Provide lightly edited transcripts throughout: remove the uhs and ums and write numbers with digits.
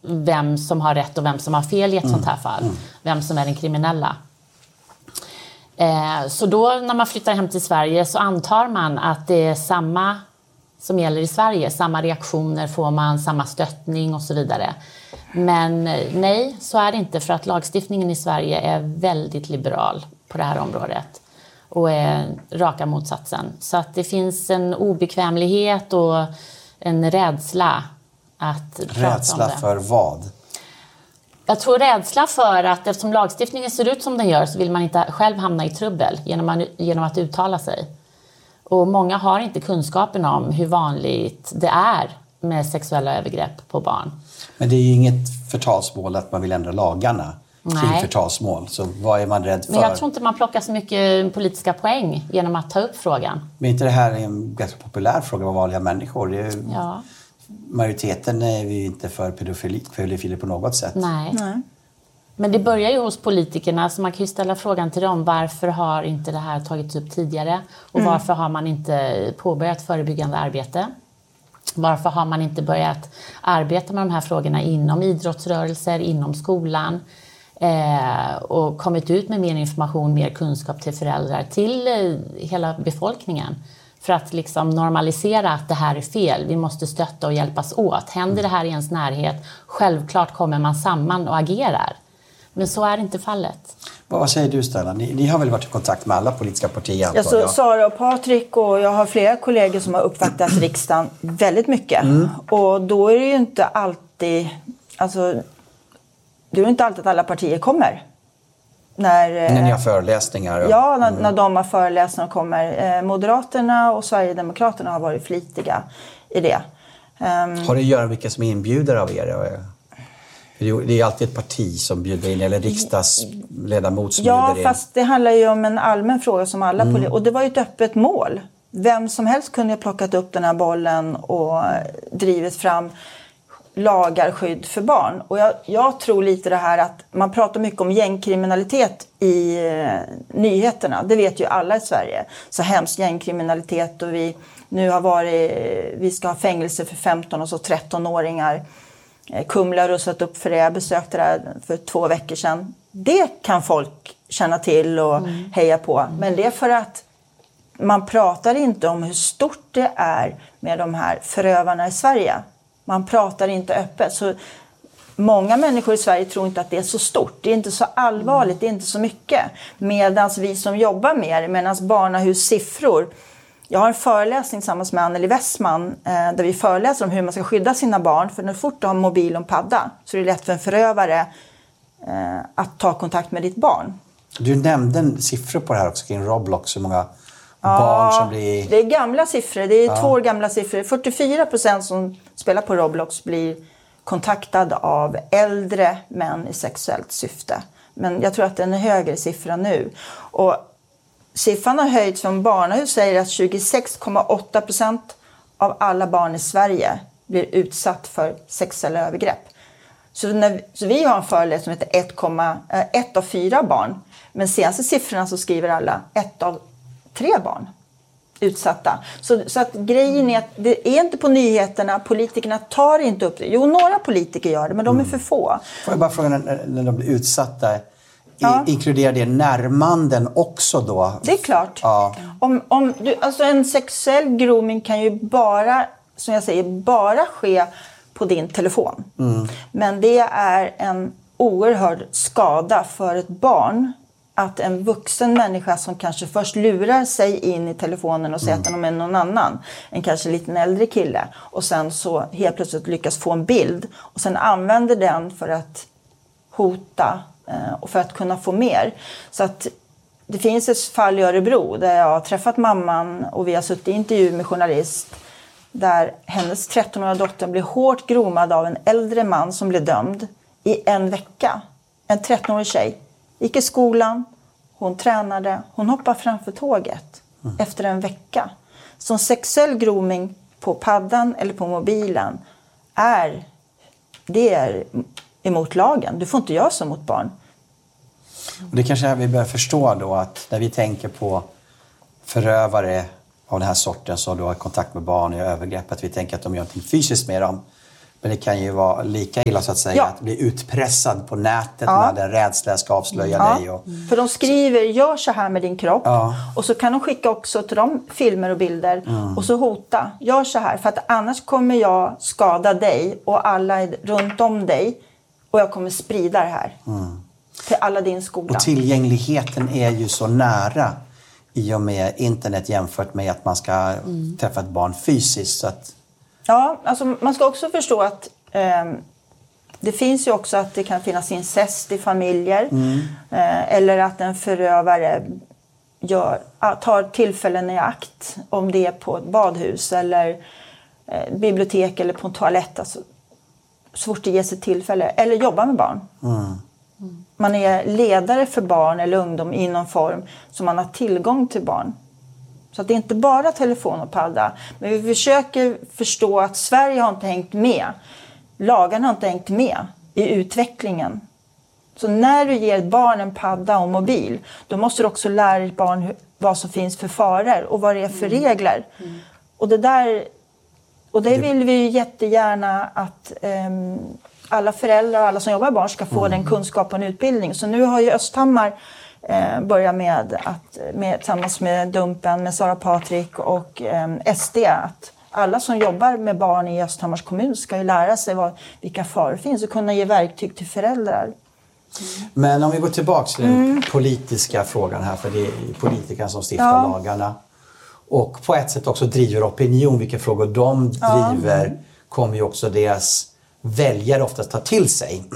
vem som har rätt och vem som har fel i ett sånt här fall. Vem som är den kriminella. Så då när man flyttar hem till Sverige så antar man att det är samma som gäller i Sverige. Samma reaktioner får man, samma stöttning och så vidare. Men nej, så är det inte, för att lagstiftningen i Sverige är väldigt liberal på det här området. Och är raka motsatsen. Så att det finns en obekvämlighet och en rädsla att prata om det. Rädsla för vad? Jag tror rädsla för att eftersom lagstiftningen ser ut som den gör så vill man inte själv hamna i trubbel genom att uttala sig. Och många har inte kunskapen om hur vanligt det är med sexuella övergrepp på barn. Men det är ju inget förtalsmål att man vill ändra lagarna kring förtalsmål. Så vad är man rädd för? Men jag tror inte man plockar så mycket politiska poäng genom att ta upp frågan. Men inte det här är en ganska populär fråga av vanliga människor? Det är ju, majoriteten är vi inte för pedofili på något sätt. Nej. Men det börjar ju hos politikerna, så man kan ju ställa frågan till dem. Varför har inte det här tagits upp tidigare? Och varför har man inte påbörjat förebyggande arbete? Varför har man inte börjat arbeta med de här frågorna inom idrottsrörelser, inom skolan? Och kommit ut med mer information, mer kunskap till föräldrar, till hela befolkningen. För att liksom normalisera att det här är fel. Vi måste stötta och hjälpas åt. Händer det här i ens närhet, självklart kommer man samman och agerar. Men så är inte fallet. Vad säger du, Stella? Ni har väl varit i kontakt med alla politiska partier? Ja, Sara och Patrik och jag har flera kollegor som har uppvaktat riksdagen väldigt mycket. Och då är det ju inte alltid... Alltså, det är ju inte alltid att alla partier kommer. När ni har föreläsningar? Ja, när de har föreläsningar kommer. Moderaterna och Sverigedemokraterna har varit flitiga i det. Har det att göra med vilka som är inbjudare av er? Det är alltid ett parti som bjuder in, eller riksdagsledamot som bjuder in. Ja, fast det handlar ju om en allmän fråga som alla politiker. Och det var ju ett öppet mål. Vem som helst kunde ha plockat upp den här bollen och drivit fram lagar skydd för barn. Och jag tror lite det här att man pratar mycket om gängkriminalitet i nyheterna. Det vet ju alla i Sverige. Så hemskt gängkriminalitet, och vi ska ha fängelse för 15 och så 13-åringar. Kumla har rustat upp för det. Jag besökte det för 2 veckor sedan. Det kan folk känna till och heja på. Men det är för att man pratar inte om hur stort det är med de här förövarna i Sverige. Man pratar inte öppet. Så många människor i Sverige tror inte att det är så stort. Det är inte så allvarligt, det är inte så mycket. Medan vi som jobbar med det, medan Barnahus siffror. Jag har en föreläsning tillsammans med Anneli Westman där vi föreläser om hur man ska skydda sina barn. För när fort du har mobil och padda så är det lätt för en förövare att ta kontakt med ditt barn. Du nämnde siffror på det här också kring Roblox. Hur många barn som blir... det är gamla siffror. Det är 2 år gamla siffror. 44% som spelar på Roblox blir kontaktad av äldre män i sexuellt syfte. Men jag tror att det är en högre siffra nu. Och siffran har höjts från Barnahus säger att 26,8% av alla barn i Sverige blir utsatt för sexuella övergrepp. Så vi har en föreläsning som heter 1 av 4 barn. Men senaste siffrorna så skriver alla 1 av 3 barn utsatta. Så att grejen är att det är inte på nyheterna, politikerna tar inte upp det. Jo, några politiker gör det, men de är för få. Får jag bara fråga, när de blir utsatta, inkluderar det närmanden också då? Det är klart. Ja. Alltså en sexuell grooming kan ju bara, som jag säger, bara ske på din telefon. Men det är en oerhörd skada för ett barn att en vuxen människa som kanske först lurar sig in i telefonen och säger att de är någon annan, en kanske liten äldre kille, och sen så helt plötsligt lyckas få en bild och sen använder den för att hota och för att kunna få mer. Så att det finns ett fall i Örebro där jag har träffat mamman och vi har suttit i intervju med journalist där hennes 13-åriga dotter blev hårt gromad av en äldre man som blev dömd i 1 vecka. En 13-årig tjej. Gick i skolan, hon tränade, hon hoppade framför tåget efter 1 vecka. Så sexuell grooming på paddan eller på mobilen är emot lagen. Du får inte göra så mot barn. Och det kanske är vi börjar förstå då, att när vi tänker på förövare av den här sorten som då har kontakt med barn i övergrepp, att vi tänker att de gör någonting fysiskt med dem. Men det kan ju vara lika illa så att säga att bli utpressad på nätet när en rädsla ska avslöja dig. Och... För de skriver, gör så här med din kropp. Ja. Och så kan de skicka också till dem filmer och bilder. Och så hota, gör så här. För att annars kommer jag skada dig och alla runt om dig. Och jag kommer sprida det här till alla din skola. Och tillgängligheten är ju så nära i och med internet jämfört med att man ska träffa ett barn fysiskt. Så att... Ja, alltså man ska också förstå att det finns ju också att det kan finnas incest i familjer. Eller att en förövare tar tillfällen i akt. Om det är på ett badhus eller bibliotek eller på en toalett. Alltså, så fort det ges ett tillfälle. Eller jobbar med barn. Man är ledare för barn eller ungdom i någon form. Så man har tillgång till barn. Så att det är inte bara telefon och padda. Men vi försöker förstå att Sverige har inte hängt med. Lagarna har inte hängt med i utvecklingen. Så när du ger ett barn en padda och mobil. Då måste du också lära ditt barn vad som finns för faror. Och vad det är för regler. Och det vill vi ju jättegärna att alla föräldrar och alla som jobbar med barn ska få den kunskap och en utbildning. Så nu har ju Östhammar börjat med tillsammans med Dumpen, med Sara Patrik och SD att alla som jobbar med barn i Östhammars kommun ska ju lära sig vilka faror finns och kunna ge verktyg till föräldrar. Men om vi går tillbaka till den politiska frågan här, för det är politikerna som stiftar lagarna. Och på ett sätt också driver opinion, vilka frågor de driver kommer ju också deras väljare oftast ta till sig.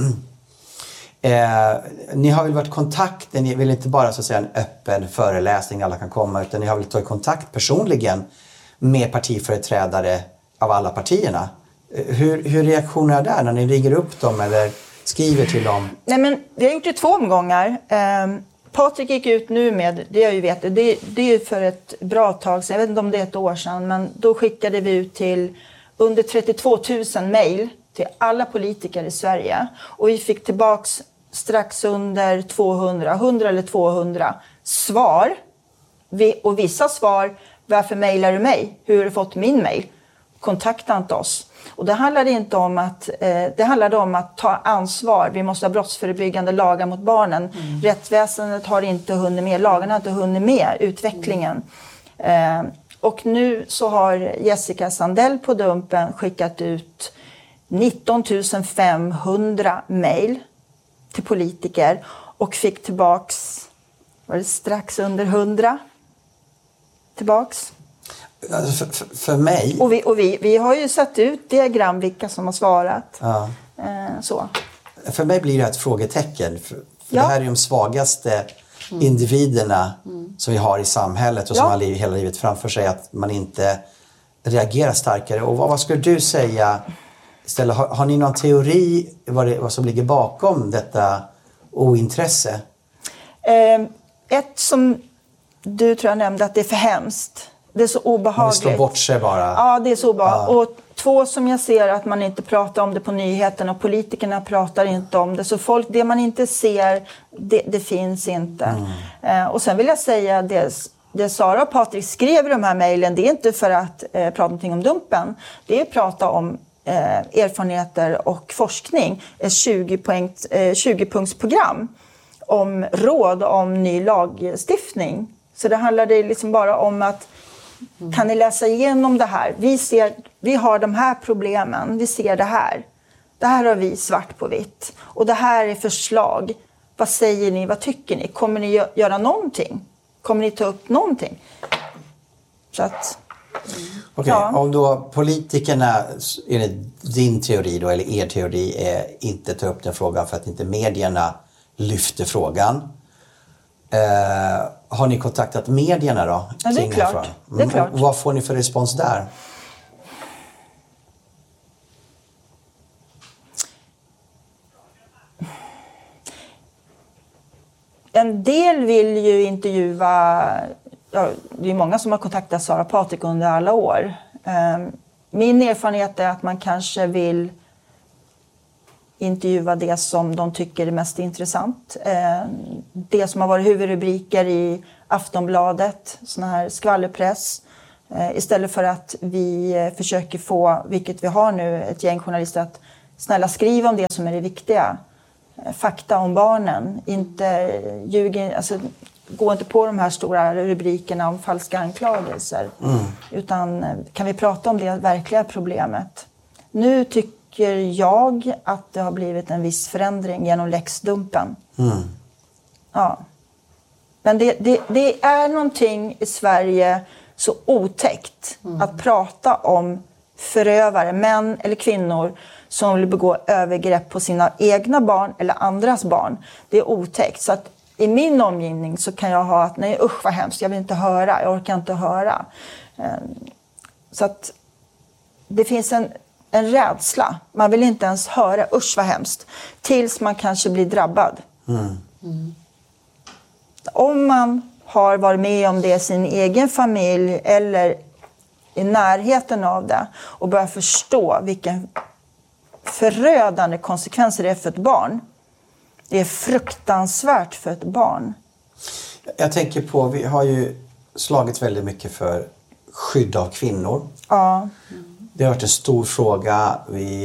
Ni har väl varit i kontakt, ni vill inte bara så att säga en öppen föreläsning alla kan komma, utan ni har väl tagit kontakt personligen med partiföreträdare av alla partierna. Hur reaktionerna är där när ni ringer upp dem eller skriver till dem? Nej, men vi har gjort det 2 omgångar. Patrik gick ut nu med, det jag ju vet, det är ju för ett bra tag sedan, jag vet inte om det är ett år sedan, men då skickade vi ut till under 32 000 mejl till alla politiker i Sverige. Och vi fick tillbaks strax under 100 eller 200 svar. Och vissa svar, varför mejlar du mig? Hur har du fått min mejl? Kontakta inte oss. Och det handlade inte om att, det handlade om att ta ansvar. Vi måste ha brottsförebyggande lagar mot barnen. Rättsväsendet har inte hunnit med, lagarna har inte hunnit med utvecklingen. Och nu så har Jessica Sandell på Dumpen skickat ut 19 500 mejl till politiker och fick tillbaks, var det strax under 100 tillbaks. Alltså för mig... Och vi har ju satt ut diagram vilka som har svarat. Ja. Så. För mig blir det ett frågetecken. För det här är de svagaste individerna som vi har i samhället och som har hela livet framför sig, att man inte reagerar starkare. Och vad skulle du säga istället? Har ni någon teori vad som ligger bakom detta ointresse? Ett som du tror jag nämnde, att det är för hemskt. Det är så obehagligt. Man slår bort sig bara. Ja, det är så obehagligt. Och 2 som jag ser att man inte pratar om det på nyheterna och politikerna pratar inte om det. Så det man inte ser, det finns inte. Och sen vill jag säga det Sara och Patrik skrev i de här mejlen, det är inte för att prata någonting om Dumpen. Det är att prata om erfarenheter och forskning. Ett 20-punktsprogram om råd om ny lagstiftning. Så det handlade liksom bara om att kan ni läsa igenom det här? Vi har de här problemen, vi ser det här. Det här har vi svart på vitt. Och det här är förslag. Vad säger ni? Vad tycker ni? Kommer ni göra någonting? Kommer ni ta upp någonting? Så att... Okej, om då politikerna, enligt din teori då, eller er teori, inte tar upp den frågan för att inte medierna lyfter frågan. Har ni kontaktat medierna då? Ja, det är klart. Det är klart. Vad får ni för respons där? En del vill ju intervjua, det är många som har kontaktat Sara Patrik under alla år. Min erfarenhet är att man kanske vill intervjua det som de tycker är mest intressant. Det som har varit huvudrubriker i Aftonbladet, sån här skvallerpress. Istället för att vi försöker få, vilket vi har nu, ett gäng journalister att snälla skriv om det som är det viktiga. Fakta om barnen. Inte ljuga, alltså, gå inte på de här stora rubrikerna om falska anklagelser. Utan kan vi prata om det verkliga problemet. Nu tycker jag att det har blivit en viss förändring genom läxdumpen. Ja. Men det är någonting i Sverige så otäckt att prata om förövare, män eller kvinnor som vill begå övergrepp på sina egna barn eller andras barn. Det är otäckt. Så att i min omgivning så kan jag ha att nej usch vad hemskt, jag vill inte höra, jag orkar inte höra. Så att det finns en rädsla. Man vill inte ens höra usch vad hemskt. Tills man kanske blir drabbad. Om man har varit med om det i sin egen familj eller i närheten av det och börjar förstå vilken förödande konsekvenser det är för ett barn. Det är fruktansvärt för ett barn. Jag tänker på, vi har ju slagit väldigt mycket för skydd av kvinnor. Ja. Det har varit en stor fråga.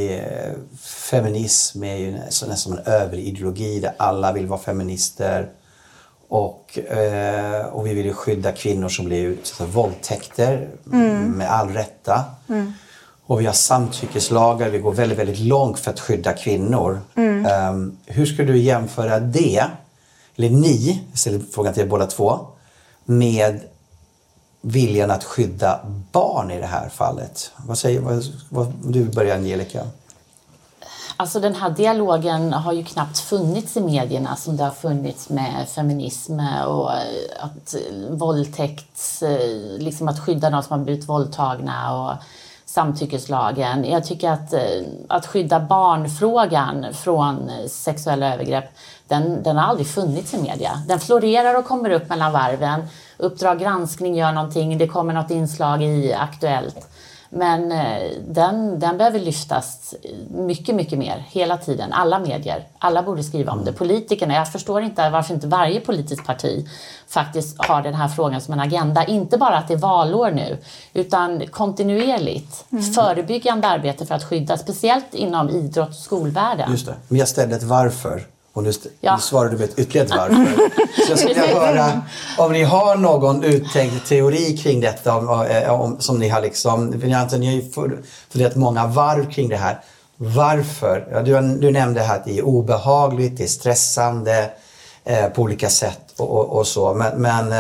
Feminism är ju nästan som en överideologi där alla vill vara feminister. Och vi vill ju skydda kvinnor som blir utsatta för våldtäkter med all rätta. Och vi har samtyckeslagar, vi går väldigt, väldigt långt för att skydda kvinnor. Hur skulle du jämföra det, eller ni, jag ställer frågan till er båda två, med viljan att skydda barn i det här fallet? Vad du börjar, Angelica? Alltså den här dialogen har ju knappt funnits i medierna som det har funnits med feminism och att våldtäkt, liksom att skydda de som har blivit våldtagna och samtyckeslagen. Jag tycker att skydda barnfrågan från sexuella övergrepp, den har aldrig funnits i media. Den florerar och kommer upp mellan varven. Uppdrag granskning gör någonting, det kommer något inslag i Aktuellt. Men den behöver lyftas mycket, mycket mer hela tiden. Alla medier, alla borde skriva om det. Politikerna, jag förstår inte varför inte varje politiskt parti faktiskt har den här frågan som en agenda. Inte bara att det är valår nu, utan kontinuerligt. Förebyggande arbete för att skydda, speciellt inom idrott och skolvärlden. Just det, men jag ställde ett varför. Och nu svarar du med ett ytterligare ett varför. Så jag skulle höra om ni har någon uttänkt teori kring detta. Som ni har liksom, ni har ju funderat många varv kring det här. Varför? Ja, du nämnde här att det är obehagligt, det är stressande på olika sätt och så. Men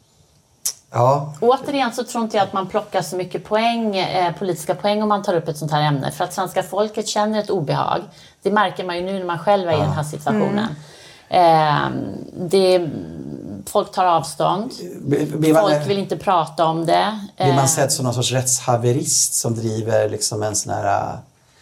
ja. Återigen så tror inte jag att man plockar så mycket politiska poäng om man tar upp ett sånt här ämne. För att svenska folket känner ett obehag. Det märker man ju nu när man själv är i den här situationen. Folk tar avstånd. Folk vill inte prata om det. Blir man sett som någon sorts rättshaverist som driver liksom en sån här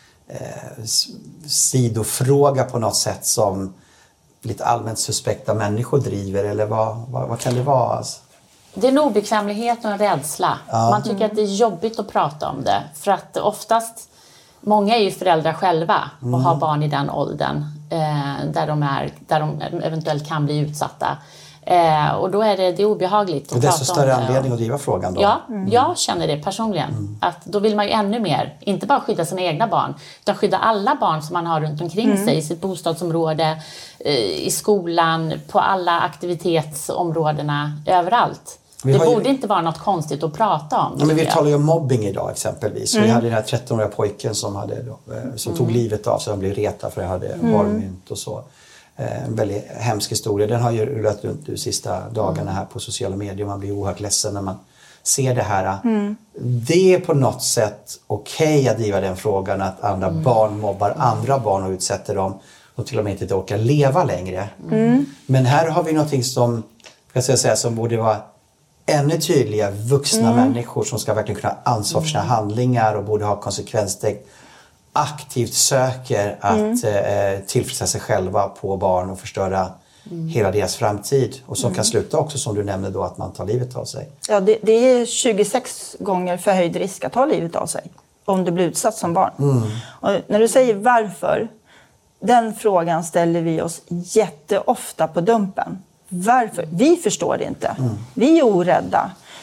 sidofråga på något sätt som lite allmänt suspekta människor driver? Eller vad kan det vara? Alltså? Det är en obekvämlighet och en rädsla. Man tycker att det är jobbigt att prata om det. För att oftast, många är ju föräldrar själva och har barn i den åldern där de eventuellt kan bli utsatta. Och då är det obehagligt att prata om det. Och desto större anledning att driva frågan då? Ja, jag känner det personligen. Att då vill man ju ännu mer, inte bara skydda sina egna barn, utan skydda alla barn som man har runt omkring sig i sitt bostadsområde, i skolan, på alla aktivitetsområdena, överallt. Det borde inte vara något konstigt att prata om. Ja, men vi talar ju om mobbing idag exempelvis. Vi hade den här 13-åriga pojken som tog livet av sig. Han blev retad för att han hade varmynt och så. En väldigt hemsk historia. Den har ju rullat runt de sista dagarna här på sociala medier. Man blir oerhört ledsen när man ser det här. Det är på något sätt okej att driva den frågan att andra barn mobbar andra barn och utsätter dem och till och med inte orkar leva längre. Men här har vi någonting som, som borde vara ännu tydliga vuxna människor som ska verkligen kunna ansvara för sina handlingar och borde ha konsekvenstänk, aktivt söker att tillfredsställa sig själva på barn och förstöra hela deras framtid. Och som kan sluta också, som du nämnde då, att man tar livet av sig. Ja, det är 26 gånger förhöjd risk att ta livet av sig om du blir utsatt som barn. Och när du säger varför, den frågan ställer vi oss jätteofta på Dumpen. Varför? Vi förstår det inte. Vi är orädda.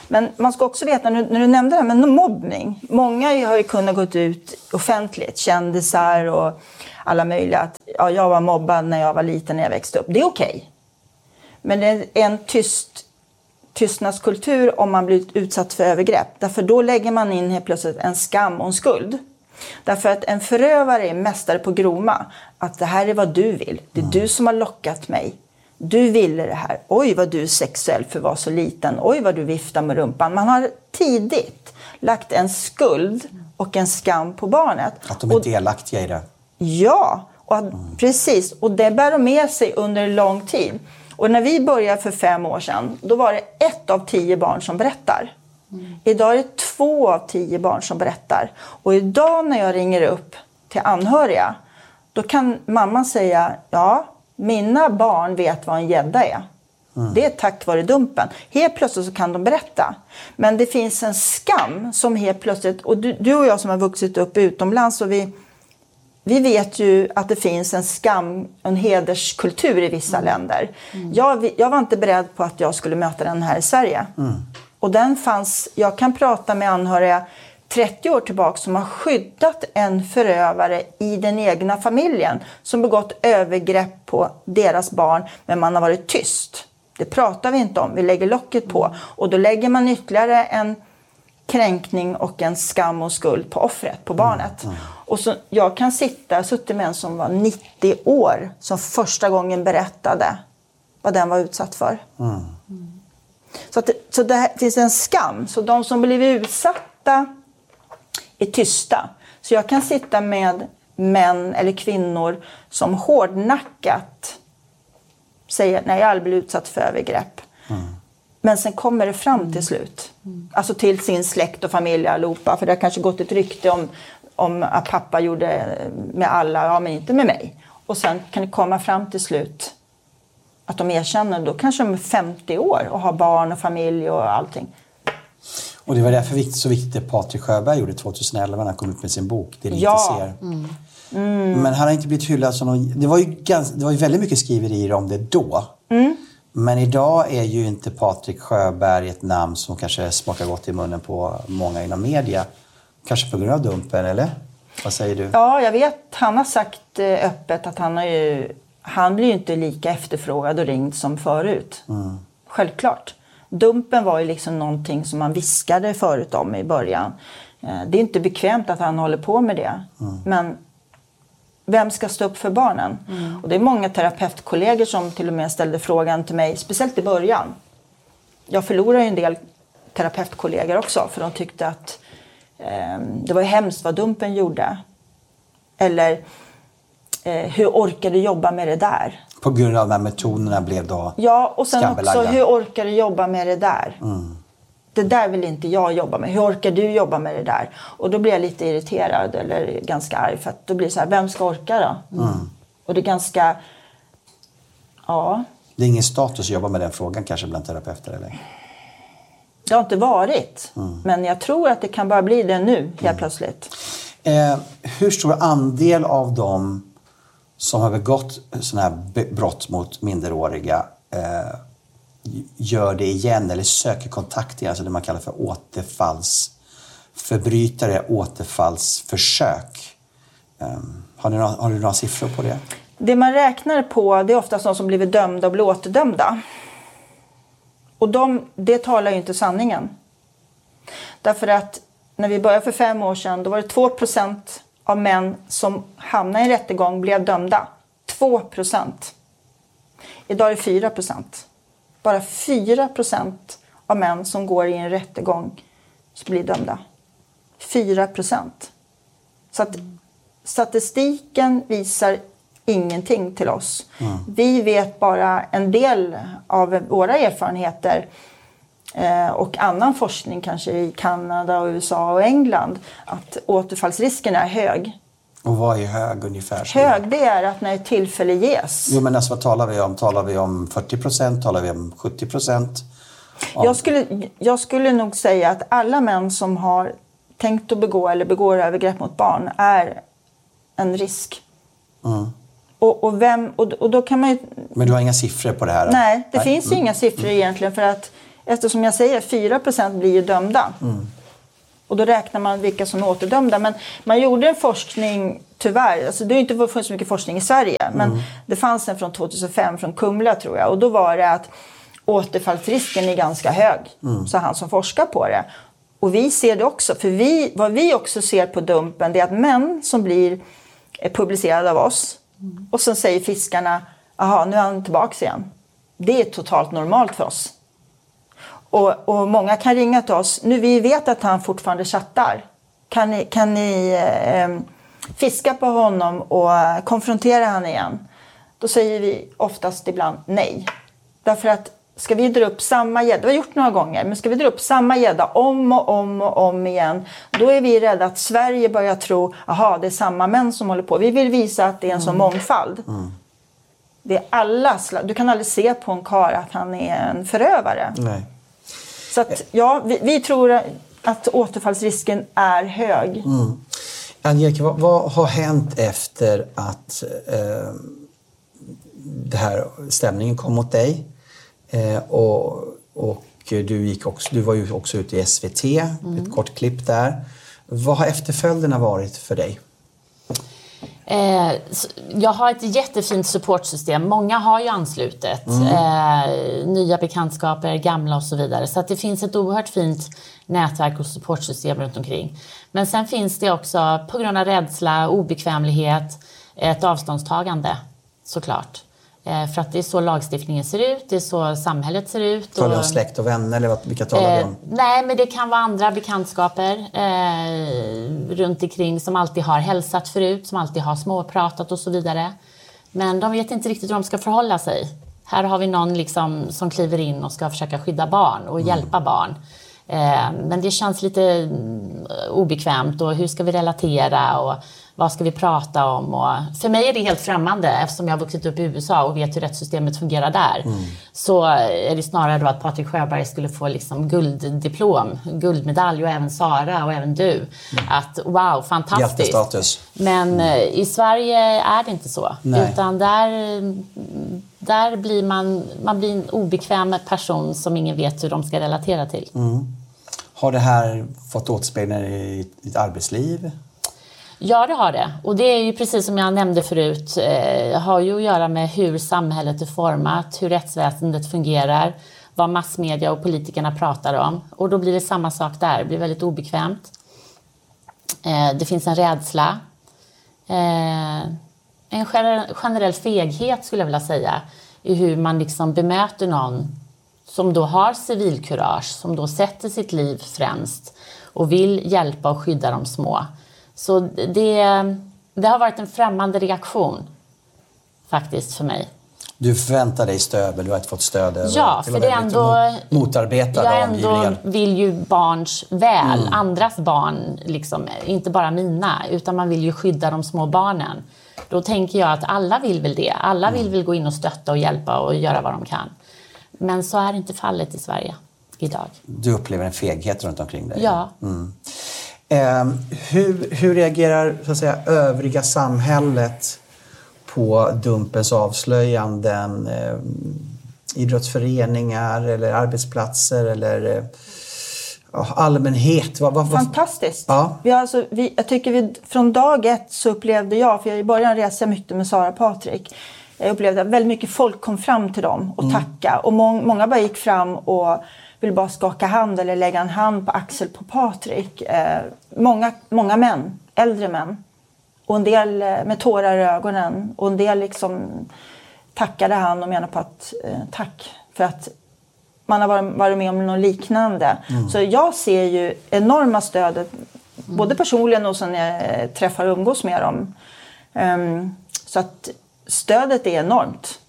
Men man ska också veta, när du nämnde det här med mobbning. Många har ju kunnat gå ut offentligt, kändisar och alla möjliga. Att, ja, jag var mobbad när jag var liten, när jag växte upp. Det är okej. Men det är en tystnadskultur om man blir utsatt för övergrepp. Därför då lägger man in helt plötsligt en skam och en skuld. Därför att en förövare är mästare på groma. Att det här är vad du vill. Det är du som har lockat mig. Du ville det här. Oj vad du är sexuell för att vara så liten. Oj vad du viftar med rumpan. Man har tidigt lagt en skuld och en skam på barnet. Att de är delaktiga i det. Ja, precis. Och det bär de med sig under lång tid. Och när vi började för 5 år sedan, då var det 1 av 10 barn som berättar. Idag är det 2 av 10 barn som berättar. Och idag när jag ringer upp till anhöriga, då kan mamman säga, ja, mina barn vet vad en gädda är. Det är tack vare Dumpen. Helt plötsligt så kan de berätta. Men det finns en skam som helt plötsligt, och du och jag som har vuxit upp utomlands, och vi vet ju att det finns en skam, en hederskultur i vissa länder. Jag var inte beredd på att jag skulle möta den här i Sverige. Och den fanns, jag kan prata med anhöriga 30 år tillbaka som har skyddat en förövare i den egna familjen som begått övergrepp på deras barn, men man har varit tyst. Det pratar vi inte om, vi lägger locket på. Och då lägger man ytterligare en kränkning och en skam och skuld på offret, på barnet. Och så, jag kan suttit med en som var 90 år som första gången berättade vad den var utsatt för. Så det här, finns en skam. Så de som blivit utsatta är tysta. Så jag kan sitta med män eller kvinnor som hårdnackat säger, nej, jag har aldrig blivit utsatt för övergrepp. Men sen kommer det fram till slut. Alltså till sin släkt och familj allihopa. För det har kanske gått ett rykte om att pappa gjorde med alla, ja men inte med mig. Och sen kan det komma fram till slut att de erkänner, då kanske de är 50 år och har barn och familj och allting. Och det var därför så viktigt det Patrik Sjöberg gjorde 2011 när han kom ut med sin bok, Det ni inte ser. Men han har inte blivit hyllad som någon, det var ju väldigt mycket skriverier om det då. Men idag är ju inte Patrik Sjöberg ett namn som kanske smakar gott i munnen på många inom media. Kanske på grund av Dumpen, eller? Vad säger du? Ja, jag vet. Han har sagt öppet att han blir ju inte lika efterfrågad och ringd som förut. Självklart. Dumpen var ju liksom någonting som man viskade förut om i början. Det är inte bekvämt att han håller på med det. Men vem ska stå upp för barnen? Och det är många terapeutkollegor som till och med ställde frågan till mig, speciellt i början. Jag förlorade ju en del terapeutkollegor också, för de tyckte att det var hemskt vad Dumpen gjorde. Eller hur orkar du jobba med det där? På grund av de här metoderna blev då ja, och sen också hur orkar du jobba med det där? Det där vill inte jag jobba med. Hur orkar du jobba med det där? Och då blir jag lite irriterad eller ganska arg. För att då blir det så här, vem ska orka då? Och det är ganska, ja. Det är ingen status att jobba med den frågan kanske bland terapeuter, eller? Det har inte varit. Men jag tror att det kan bara bli det nu, helt plötsligt. Hur stor andel av dem som har begått sådana här brott mot minderåriga gör det igen eller söker kontakt igen, alltså det man kallar för återfallsförbrytare, återfallsförsök? Har du några siffror på det? Det man räknar på, det är ofta de som blivit dömda och blir återdömda. Och det talar ju inte sanningen. Därför att när vi började för 5 år sedan, då var det 2% av män som hamnade i en rättegång blev dömda. 2%. Idag är det 4%. Bara 4% av män som går i en rättegång blir dömda. 4%. Så att statistiken visar ingenting till oss. Vi vet bara en del av våra erfarenheter och annan forskning kanske i Kanada och USA och England, att återfallsrisken är hög. Och vad är hög ungefär? Hög, det är att när ett tillfälle ges. Jo, men alltså vad talar vi om? Talar vi om 40%? Talar vi om 70%? Jag skulle nog säga att alla män som har tänkt att begå eller begår övergrepp mot barn är en risk. Och då kan man ju... Men du har inga siffror på det här? Nej, det finns ju inga siffror egentligen, för att eftersom jag säger 4% blir ju dömda. Och då räknar man vilka som är återdömda. Men man gjorde en forskning, tyvärr, alltså det har inte funnits så mycket forskning i Sverige, men det fanns en från 2005 från Kumla tror jag. Och då var det att återfallsrisken är ganska hög, så han som forskar på det. Och vi ser det också, för vad vi också ser på Dumpen, det är att män som blir publicerade av oss och sen säger fiskarna, aha, nu är han tillbaka igen. Det är totalt normalt för oss. Och många kan ringa till oss, nu vi vet att han fortfarande chattar. Kan ni fiska på honom och konfrontera han igen? Då säger vi oftast ibland nej. Därför att ska vi dra upp samma gädda, vi har gjort några gånger, men ska vi dra upp samma gädda om och om och om igen, då är vi rädda att Sverige börjar tro, aha, det är samma män som håller på. Vi vill visa att det är en sån mångfald. Det är alla du kan aldrig se på en karl att han är en förövare. Nej. Så att, ja, vi tror att återfallsrisken är hög. Angelica, vad har hänt efter att det här stämningen kom mot dig? Och du var ju också ute i SVT, ett kort klipp där. Vad har efterföljderna varit för dig? Jag har ett jättefint supportsystem. Många har ju anslutit. Nya bekantskaper, gamla och så vidare. Så att det finns ett oerhört fint nätverk och supportsystem runt omkring. Men sen finns det också på grund av rädsla, obekvämlighet, ett avståndstagande såklart. För att det är så lagstiftningen ser ut, det är så samhället ser ut. Talar du om släkt och vänner eller vilka talar du om? Nej, men det kan vara andra bekantskaper runt omkring som alltid har hälsat förut, som alltid har småpratat och så vidare. Men de vet inte riktigt hur de ska förhålla sig. Här har vi någon liksom som kliver in och ska försöka skydda barn och hjälpa barn. Men det känns lite obekvämt och hur ska vi relatera och vad ska vi prata om? Och för mig är det helt främmande eftersom jag har vuxit upp i USA och vet hur rättssystemet fungerar där. Så är det snarare då att Patrik Sjöberg skulle få liksom gulddiplom, guldmedalj och även Sara och även du. Att wow, fantastiskt. Jättestatus. Men i Sverige är det inte så. Nej. Utan där blir man blir en obekväm person som ingen vet hur de ska relatera till. Har det här fått återspegla i ditt arbetsliv? Ja, det har det. Och det är ju precis som jag nämnde förut, har ju att göra med hur samhället är format, hur rättsväsendet fungerar, vad massmedia och politikerna pratar om. Och då blir det samma sak där, det blir väldigt obekvämt. Det finns en rädsla. En generell feghet skulle jag vilja säga i hur man liksom bemöter någon som då har civilkurage, som då sätter sitt liv främst och vill hjälpa och skydda de små. Så det har varit en främmande reaktion faktiskt för mig. Du förväntar dig stöd, men du har inte fått stöd över. Ja, för det är ändå motarbetad jag av ändå vill ju barns väl, andras barn liksom, inte bara mina, utan man vill ju skydda de små barnen. Då tänker jag att alla vill väl det. Alla vill väl gå in och stötta och hjälpa och göra vad de kan. Men så är inte fallet i Sverige idag. Du upplever en feghet runt omkring dig? Ja. Hur reagerar så att säga, övriga samhället på Dumpens avslöjanden? Idrottsföreningar eller arbetsplatser eller allmänhet? Fantastiskt. Ja. Jag tycker från dag ett så upplevde jag, för i början reste jag mycket med Sara och Patrik. Jag upplevde att väldigt mycket folk kom fram till dem och tacka. Och många bara gick fram och ville bara skaka hand eller lägga en hand på axel på Patrik. Många män, äldre män. Och en del med tårar i ögonen. Och en del liksom tackade han och menade på att tack för att man har varit med om något liknande. Så jag ser ju enorma stödet, både personligen och sen när jag träffar och umgås med dem. Så att stödet är enormt.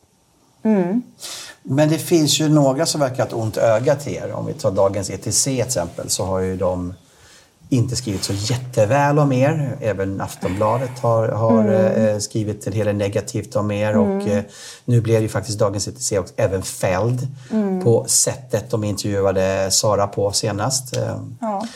Men det finns ju några som verkar ha ett ont öga till er. Om vi tar dagens ETC till exempel, så har ju de inte skrivit så jätteväl om er. Även Aftonbladet har skrivit en hel del negativt om er. Och nu blev ju faktiskt dagens ETC och även fälld på sättet de intervjuade Sara på senast. Ja.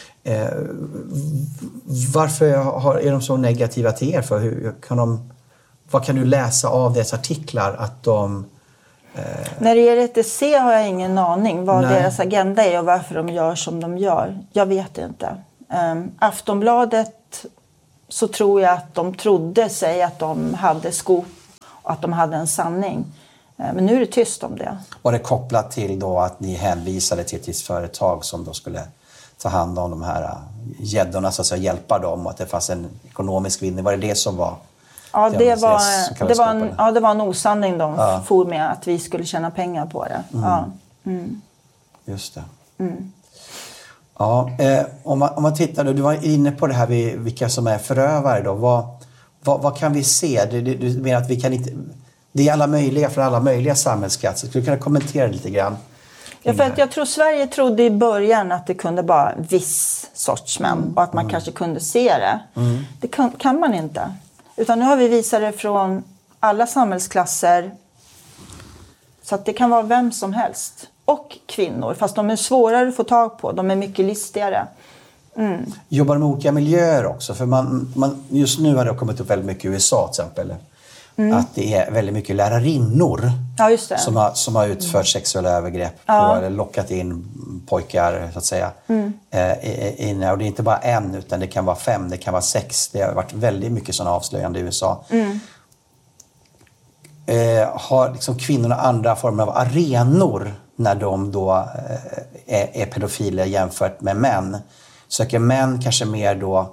Varför är de så negativa till er? Vad kan du läsa av deras artiklar att de När det gäller ETC har jag ingen aning vad deras agenda är och varför de gör som de gör. Jag vet inte. Aftonbladet, så tror jag att de trodde sig att de hade skop och att de hade en sanning. Men nu är det tyst om det. Var det kopplat till då att ni hänvisade till ett företag som då skulle ta hand om de här gäddorna, så att säga, hjälpa dem, och att det fanns en ekonomisk vinning? Var det som var... Ja, det var en osanning de for med, att vi skulle tjäna pengar på det. Just det. Ja, om man tittar då, du var inne på det här vilka som är förövare då. Vad kan vi se? Du menar att vi kan inte... Det är alla möjliga från alla möjliga samhällsklasser. Skulle du kunna kommentera lite grann? Ja, för att jag tror Sverige trodde i början att det kunde vara viss sorts män och att man kanske kunde se det. Det kan man inte. Utan nu har vi visat det från alla samhällsklasser, så att det kan vara vem som helst. Och kvinnor, fast de är svårare att få tag på. De är mycket listigare. Jobbar med olika miljöer också? För just nu har det kommit upp väldigt mycket i USA till exempel. Att det är väldigt mycket lärarinnor som har utfört sexuella övergrepp på, eller lockat in pojkar, så att säga. Och det är inte bara en, utan det kan vara 5, det kan vara 6. Det har varit väldigt mycket sådana avslöjanden i USA. Har liksom kvinnorna andra former av arenor när de då är pedofiler jämfört med män? Söker män kanske mer då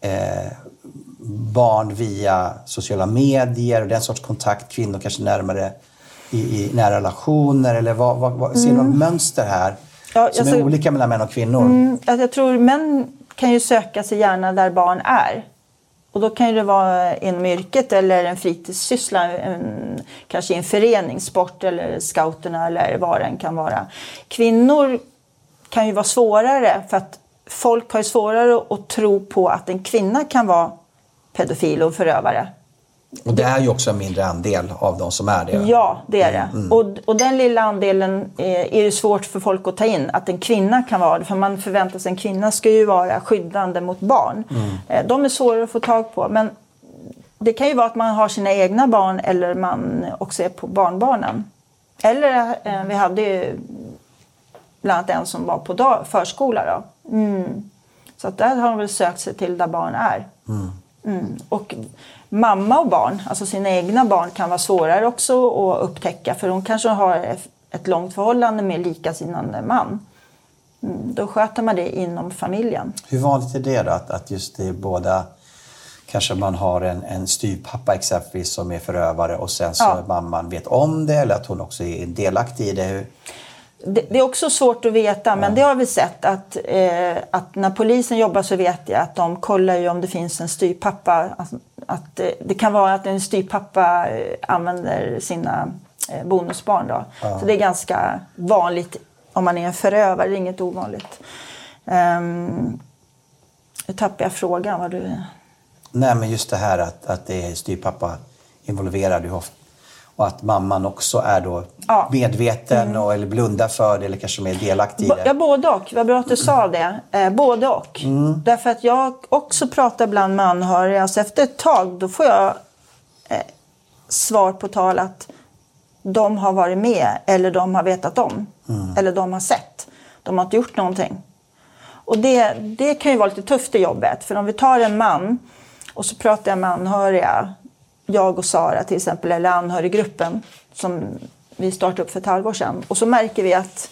barn via sociala medier och den sorts kontakt, kvinnor kanske närmare i nära relationer, eller vad ser du mönster här som är olika mellan män och kvinnor? Jag tror män kan ju söka sig gärna där barn är, och då kan det vara inom yrket eller en fritidssyssla, kanske en förening, sport eller scouterna eller vad den kan vara. Kvinnor kan ju vara svårare, för att folk har ju svårare att tro på att en kvinna kan vara pedofil och förövare. Och det är ju också en mindre andel av de som är det. Ja, det är det. Och den lilla andelen är det svårt för folk att ta in, att en kvinna kan vara det. För man förväntar sig, en kvinna ska ju vara skyddande mot barn. De är svårare att få tag på. Men det kan ju vara att man har sina egna barn, eller man också är på barnbarnen. Eller vi hade ju bland annat en som var på förskola då. Så att där har de väl sökt sig till där barn är. Och mamma och barn, alltså sina egna barn, kan vara svårare också att upptäcka, för de kanske har ett långt förhållande med likasinnande man. Då sköter man det inom familjen. Hur vanligt är det då, att just det är båda, kanske man har en styvpappa exempelvis som är förövare, och sen så mamman vet om det, eller att hon också är delaktig i det? Det är också svårt att veta, men det har vi sett att när polisen jobbar, så vet jag att de kollar ju om det finns en styvpappa. Att det kan vara att en styvpappa använder sina bonusbarn då. Så det är ganska vanligt om man är en förövare, det är inget ovanligt. Nu tappar jag frågan. Vad du... Nej, men just det här att det är styvpappa involverad i ofta. Och att mamman också är då medveten eller blundar för det, eller kanske mer delaktig i det. Ja, både och. Vad bra att du sa det. Både och. Därför att jag också pratar ibland med anhöriga. Alltså efter ett tag, då får jag svar på tal att de har varit med, eller de har vetat om. Eller de har sett. De har inte gjort någonting. Och det kan ju vara lite tufft i jobbet. För om vi tar en man och så pratar jag med anhöriga, jag och Sara till exempel, eller anhöriggruppen som vi startade upp för ett halvår sedan. Och så märker vi att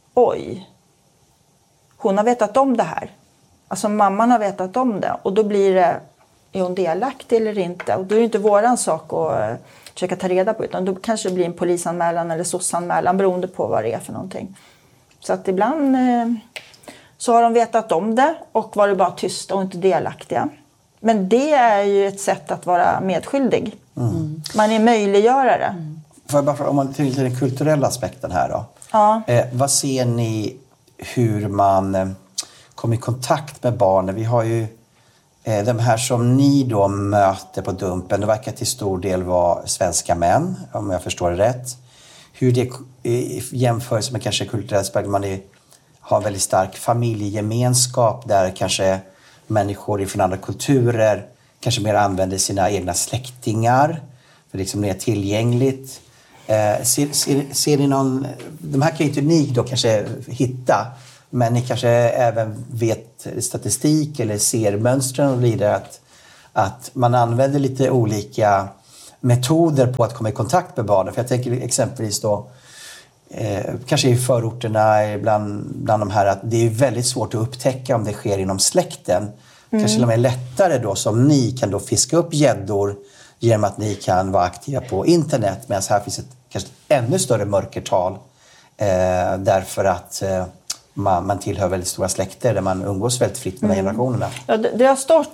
hon har vetat om det här. Alltså mamman har vetat om det. Och då blir det, är hon delaktig eller inte? Och då är det inte våran sak att försöka ta reda på, utan då kanske det blir en polisanmälan eller SOS-anmälan, beroende på vad det är för någonting. Så att ibland så har de vetat om det och var det bara tysta och inte delaktiga. Men det är ju ett sätt att vara medskyldig. Man är möjliggörare. Får jag bara fråga, om man tittar den kulturella aspekten här då. Vad ser ni hur man kommer i kontakt med barnen? Vi har ju de här som ni då möter på Dumpen. Det verkar till stor del vara svenska män, om jag förstår det rätt. Hur det jämförs med kanske kulturella aspekter. Man har en väldigt stark familjegemenskap där kanske människor från andra kulturer kanske mer använder sina egna släktingar, för liksom det är tillgängligt. Ser ni någon... De här kan ju inte ni då kanske hitta, men ni kanske även vet statistik eller ser mönstren och vidare att man använder lite olika metoder på att komma i kontakt med barnen. För jag tänker exempelvis då kanske i förorterna bland de här att det är väldigt svårt att upptäcka om det sker inom släkten. Kanske till och med lättare då som ni kan då fiska upp gäddor genom att ni kan vara aktiva på internet, medan här finns ett kanske ännu större mörkertal därför att man tillhör väldigt stora släkter där man umgås väldigt fritt mellan generationerna. Ja, det har stått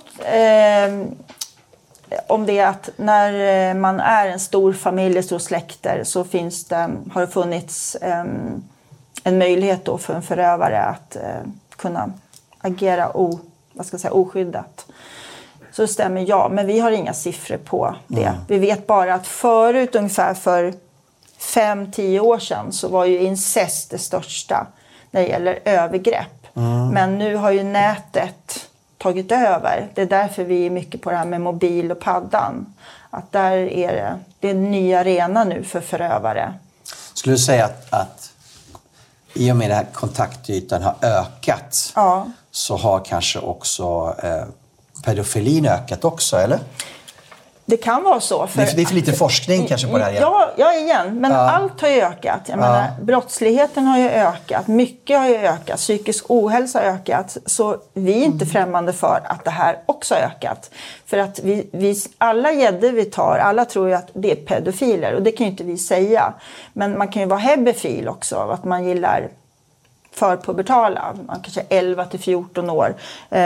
om det att när man är en stor familj, stor släkter, så har det funnits en möjlighet då för en förövare att kunna agera oskyddat. Så det stämmer, ja, men vi har inga siffror på det. Vi vet bara att förut, ungefär för 5-10 år sedan, så var ju incest det största när det gäller övergrepp. Men nu har ju nätet tagit över. Det är därför vi är mycket på det här med mobil och paddan. Att där är det är en ny arena nu för förövare. Skulle du säga att i och med att kontaktytan har ökat så har kanske också pedofilin ökat också, eller? Det kan vara så. Det är för lite forskning kanske på det här igen. Ja igen. Men allt har ju ökat. Jag menar, brottsligheten har ju ökat. Mycket har ju ökat. Psykisk ohälsa har ökat. Så vi är inte främmande för att det här också har ökat. För att alla gäddor vi tar, alla tror ju att det är pedofiler. Och det kan ju inte vi säga. Men man kan ju vara hebefil också. Att man gillar förpubertala. Man kanske är 11-14 år.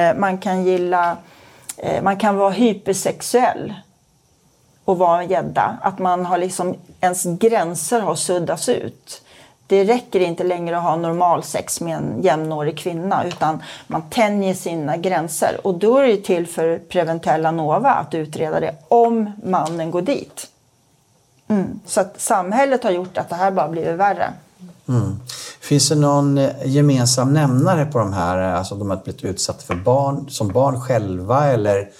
Man kan vara hypersexuell och vara en gädda. Att man har liksom, ens gränser har suddats ut. Det räcker inte längre att ha normal sex med en jämnårig kvinna, utan man tänjer sina gränser. Och då är det till för Preventella Nova att utreda det om mannen går dit. Så att samhället har gjort att det här bara blivit värre. Finns det någon gemensam nämnare på de här, alltså de har blivit utsatta för barn själva eller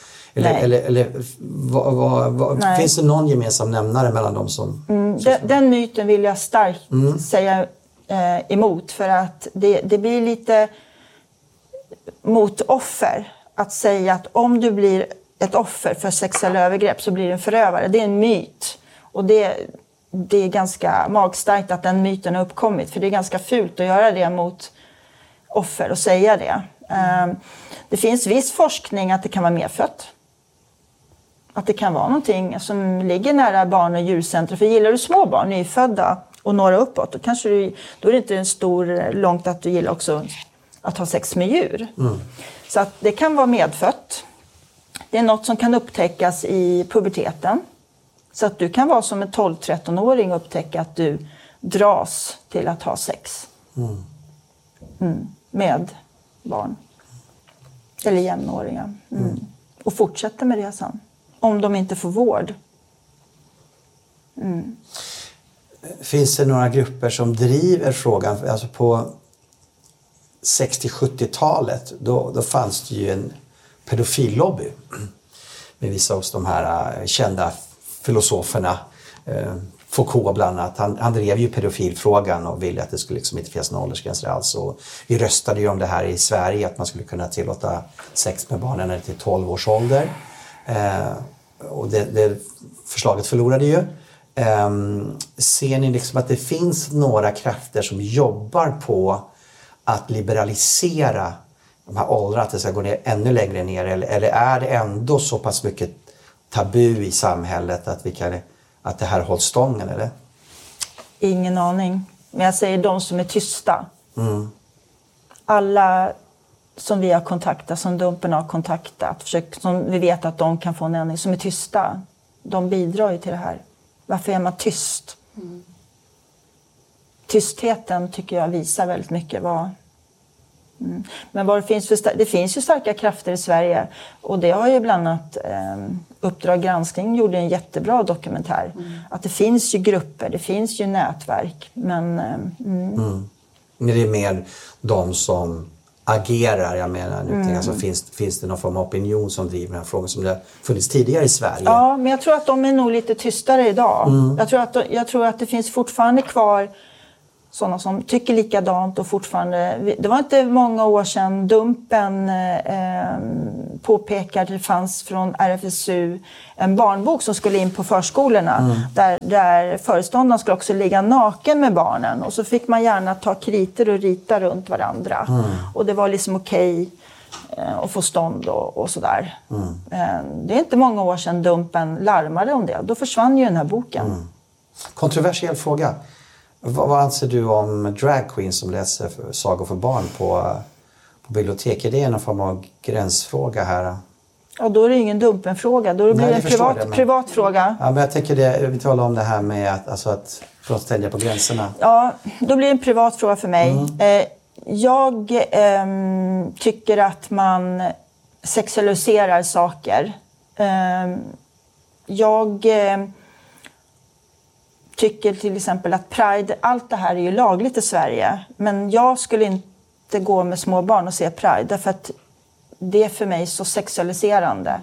finns det någon gemensam nämnare mellan dem som... Den myten vill jag starkt säga emot, för att det blir lite mot offer att säga att om du blir ett offer för sexuella övergrepp så blir du en förövare. Det är en myt, och det är ganska magstarkt att den myten har uppkommit, för det är ganska fult att göra det mot offer och säga det. Det finns viss forskning att det kan vara medfött. Att det kan vara någonting som ligger nära barn- och djurcentrum. För gillar du små barn, nyfödda och några uppåt, då är det inte långt att du gillar också att ha sex med djur. Så att det kan vara medfött. Det är något som kan upptäckas i puberteten. Så att du kan vara som en 12-13-åring och upptäcka att du dras till att ha sex med barn. Eller jämnåringar. Och fortsätta med det sen. Om de inte får vård. Finns det några grupper som driver frågan? Alltså på 60-70-talet då fanns det ju en pedofillobby. Med vissa av de här kända filosoferna. Foucault bland annat. Han drev ju pedofilfrågan och ville att det skulle liksom inte finnas några åldersgränser alls. Och vi röstade ju om det här i Sverige, att man skulle kunna tillåta sex med barnen när till 12 års ålder. Och det förslaget förlorade ju. Ser ni liksom att det finns några krafter som jobbar på att liberalisera de här åldrarna, att det ska gå ner ännu längre ner? Eller är det ändå så pass mycket tabu i samhället att det här hålls stången, eller? Ingen aning. Men jag säger de som är tysta. Alla som vi har kontaktat, som Dumpen har kontaktat, som vi vet att de kan få en ändring, som är tysta, de bidrar ju till det här. Varför är man tyst? Tystheten tycker jag visar väldigt mycket vad... Men vad det finns ju starka krafter i Sverige, och det har ju bland annat Uppdrag granskning gjorde en jättebra dokumentär. Att det finns ju grupper, det finns ju nätverk, men... Men det är mer de som agerar? Jag menar, alltså, finns det någon form av opinion som driver den här frågan som det har funnits tidigare i Sverige? Ja, men jag tror att de är nog lite tystare idag. Jag tror att det finns fortfarande kvar sådana som tycker likadant och fortfarande... Det var inte många år sedan Dumpen påpekade att det fanns från RFSU en barnbok som skulle in på förskolorna. Där föreståndaren skulle också ligga naken med barnen. Och så fick man gärna ta kriter och rita runt varandra. Och det var liksom okej att få stånd och sådär. Det är inte många år sedan Dumpen larmade om det. Då försvann ju den här boken. Kontroversiell fråga. Vad anser du om drag queens som läser sagor för barn på bibliotek? Är det någon form av gränsfråga här? Ja, då är det ingen Dumpen-fråga. Då blir det en privat fråga. Ja, men jag tänker vi talar om det här med att tänja på gränserna. Ja, då blir det en privat fråga för mig. Jag tycker att man sexualiserar saker. Jag tycker till exempel att Pride, allt det här är ju lagligt i Sverige. Men jag skulle inte gå med små barn och se Pride. Därför att det är för mig så sexualiserande.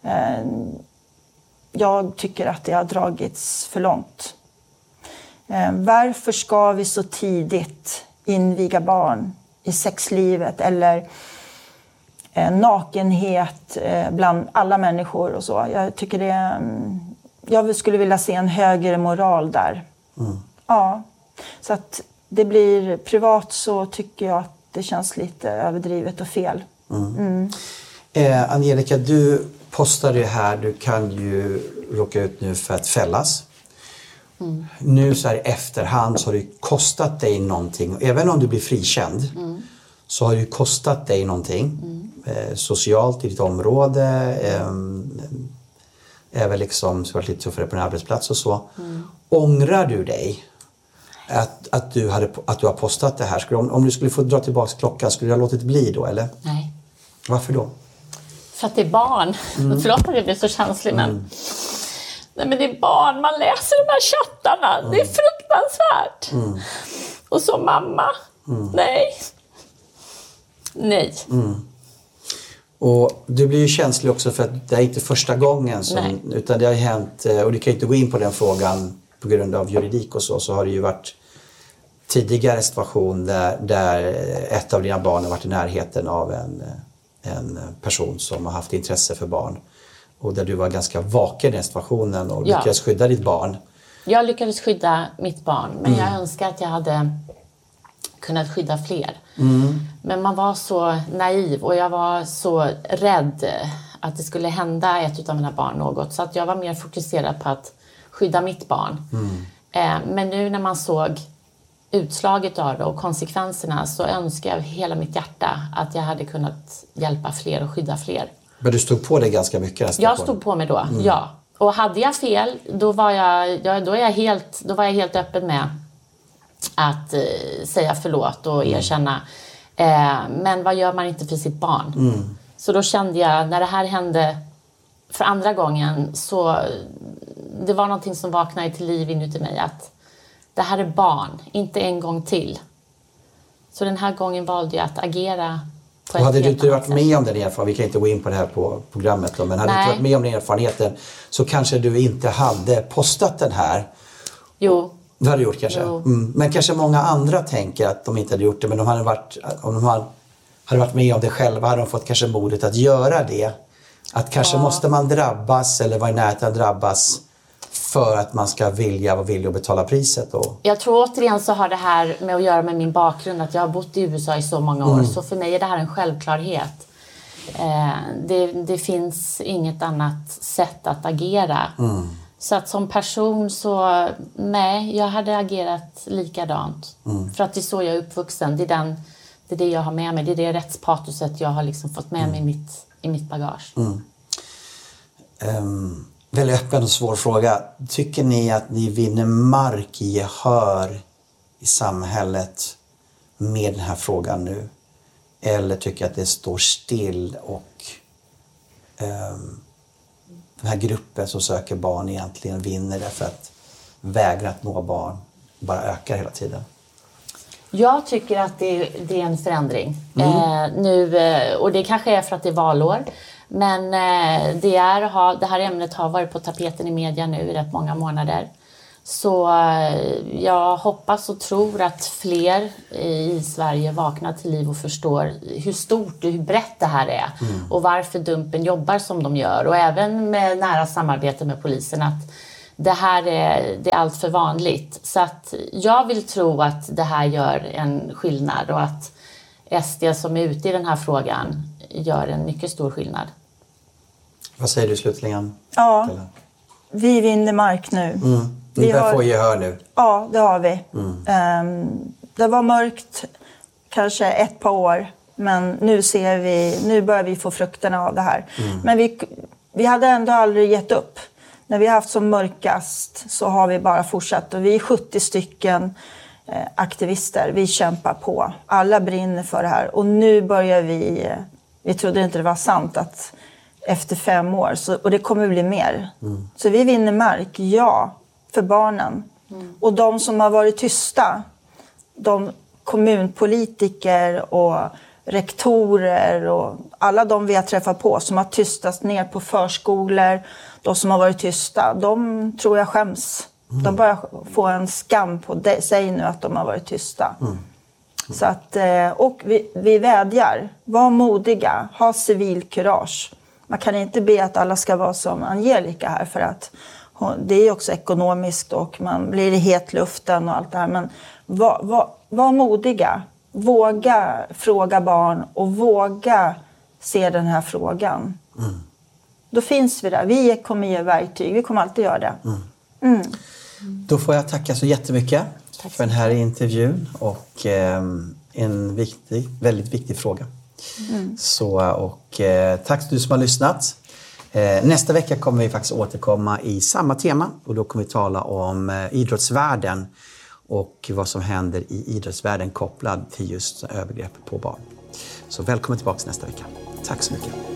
Jag tycker att det har dragits för långt. Varför ska vi så tidigt inviga barn i sexlivet? Eller nakenhet bland alla människor och så. Jag tycker jag skulle vilja se en högre moral där. Ja, så att det blir privat, så tycker jag att det känns lite överdrivet och fel. Angelica, du postade ju här, du kan ju råka ut nu för att fällas. Nu så här i efterhand så har det kostat dig någonting. Även om du blir frikänd så har det kostat dig någonting. Socialt i ditt område. Även liksom så var det lite tuffare på en arbetsplats och så. Ångrar du dig att du har postat det här? Om du skulle få dra tillbaka klockan, skulle du ha låtit bli då, eller? Nej. Varför då? För att det är barn. Förlåt att jag blir så känslig, men... Nej, men det är barn, man läser de här chattarna. Det är fruktansvärt. Och så mamma. Nej. Och du blir ju känslig också för att det är inte första gången utan det har hänt, och du kan inte gå in på den frågan på grund av juridik och så har det ju varit tidigare situation där ett av dina barn har varit i närheten av en person som har haft intresse för barn. Och där du var ganska vaken i den situationen och lyckades skydda ditt barn. Jag lyckades skydda mitt barn, men jag önskar att jag hade kunnat skydda fler. Men man var så naiv och jag var så rädd att det skulle hända ett av mina barn något. Så att jag var mer fokuserad på att skydda mitt barn. Men nu när man såg utslaget av det och konsekvenserna, så önskar jag hela mitt hjärta att jag hade kunnat hjälpa fler och skydda fler. Men du stod på det ganska mycket? Jag stod på mig då, ja. Och hade jag fel, då var jag helt öppen med att säga förlåt och erkänna. Men vad gör man inte för sitt barn? Så då kände jag, när det här hände för andra gången, så det var någonting som vaknade till liv inuti mig, att det här är barn, inte en gång till. Så den här gången valde jag att agera på ett hade du inte varit med om den erfarenheten, vi kan inte gå in på det här på programmet då, men hade du inte varit med om den erfarenheten, så kanske du inte hade postat den här. Jo. Det hade du gjort kanske. Men kanske många andra tänker att de inte hade gjort det, men om de hade varit med om det själva, hade de fått kanske modet att göra det. Att kanske måste man drabbas eller vara i närheten att drabbas för att man ska vara villig att betala priset då. Jag tror återigen så har det här med att göra med min bakgrund, att jag har bott i USA i så många år. Så för mig är det här en självklarhet. Det finns inget annat sätt att agera. Så att som person så, nej, jag hade agerat likadant. För att det är så jag är uppvuxen. Det är det jag har med mig. Det är det rättspatuset jag har liksom fått med mig i mitt bagage. Väldigt öppen och svår fråga. Tycker ni att ni vinner mark i gehör i samhället med den här frågan nu? Eller tycker att det står still och den här gruppen som söker barn egentligen vinner därför att vägra att nå barn bara ökar hela tiden? Jag tycker att det är en förändring. Och det kanske är för att det är valår. Men det här ämnet har varit på tapeten i media nu i rätt många månader. Så jag hoppas och tror att fler i Sverige vaknar till liv och förstår hur stort och hur brett det här är. Och varför Dumpen jobbar som de gör. Och även med nära samarbete med polisen, att det här är allt för vanligt. Så att jag vill tro att det här gör en skillnad och att SD som är ute i den här frågan gör en mycket stor skillnad. Vad säger du slutligen? Ja, vi vinner mark nu. Ni börjar få gehör nu. Ja, det har vi. Det var mörkt kanske ett par år, men nu börjar vi få frukterna av det här. Men vi hade ändå aldrig gett upp. När vi har haft som mörkast så har vi bara fortsatt. Och vi är 70 stycken aktivister. Vi kämpar på. Alla brinner för det här. Och nu börjar vi trodde inte det var sant att efter 5 år, och det kommer bli mer. Så vi vinner mark, för barnen. Och de som har varit tysta, de kommunpolitiker och rektorer och alla de vi har träffat på som har tystats ner på förskolor, de som har varit tysta, de tror jag skäms. De börjar få en skam på sig nu att de har varit tysta. Så att, och vi vädjar, var modiga, ha civilkurage. Man kan inte be att alla ska vara som Angelica här, för att det är också ekonomiskt och man blir i hetluften och allt det här. Men var modiga. Våga fråga barn och våga se den här frågan. Då finns vi där. Vi kommer ge verktyg. Vi kommer alltid göra det. Då får jag tacka så jättemycket för den här intervjun och en väldigt viktig fråga. Tack till du som har lyssnat. Nästa vecka kommer vi faktiskt återkomma i samma tema, och då kommer vi tala om idrottsvärlden och vad som händer i idrottsvärlden kopplad till just övergrepp på barn. Så välkommen tillbaka nästa vecka. Tack så mycket.